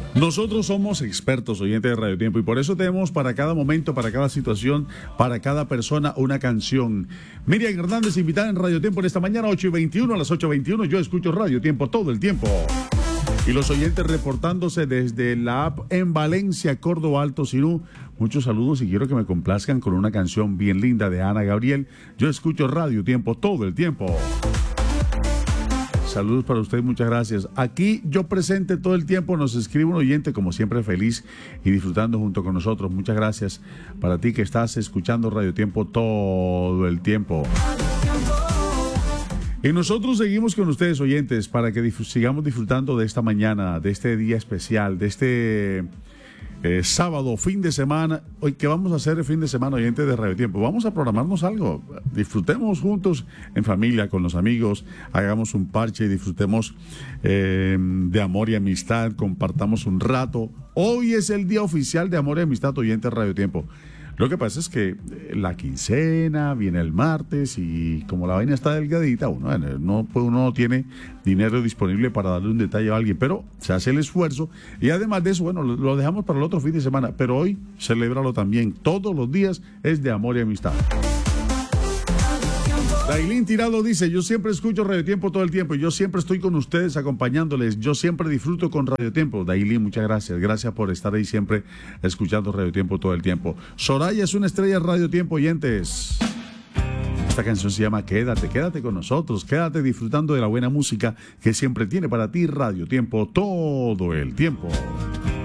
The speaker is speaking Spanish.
Nosotros somos expertos oyentes de Radio Tiempo y por eso tenemos para cada momento, para cada situación, para cada persona una canción. Miriam Hernández invitada en Radio Tiempo en esta mañana, 8:21 a las 8:21. Yo escucho Radio Tiempo todo el tiempo. Y los oyentes reportándose desde la app en Valencia, Córdoba, Alto Sinú. Muchos saludos y quiero que me complazcan con una canción bien linda de Ana Gabriel. Yo escucho Radio Tiempo todo el tiempo. Saludos para usted, muchas gracias. Aquí yo presente todo el tiempo, nos escribe un oyente como siempre feliz y disfrutando junto con nosotros. Muchas gracias para ti que estás escuchando Radio Tiempo todo el tiempo. Y nosotros seguimos con ustedes, oyentes, para que sigamos disfrutando de esta mañana, de este día especial, de este sábado, fin de semana. Hoy, ¿qué vamos a hacer el fin de semana, oyentes de Radio Tiempo? Vamos a programarnos algo. Disfrutemos juntos en familia, con los amigos, hagamos un parche y disfrutemos de amor y amistad, compartamos un rato. Hoy es el día oficial de amor y amistad, oyentes de Radio Tiempo. Lo que pasa es que la quincena viene el martes y como la vaina está delgadita, uno no tiene dinero disponible para darle un detalle a alguien, pero se hace el esfuerzo y además de eso, bueno, lo dejamos para el otro fin de semana, pero hoy celébralo también. Todos los días es de amor y amistad. Dailín Tirado dice, yo siempre escucho Radio Tiempo todo el tiempo y yo siempre estoy con ustedes acompañándoles, yo siempre disfruto con Radio Tiempo. Dailín, muchas gracias, gracias por estar ahí siempre escuchando Radio Tiempo todo el tiempo. Soraya es una estrella de Radio Tiempo, oyentes. Esta canción se llama Quédate con nosotros, quédate disfrutando de la buena música que siempre tiene para ti Radio Tiempo todo el tiempo.